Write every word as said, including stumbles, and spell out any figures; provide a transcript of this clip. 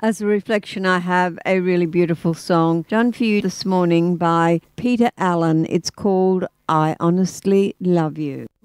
As a reflection, I have a really beautiful song done for you this morning by Peter Allen. It's called I Honestly Love You.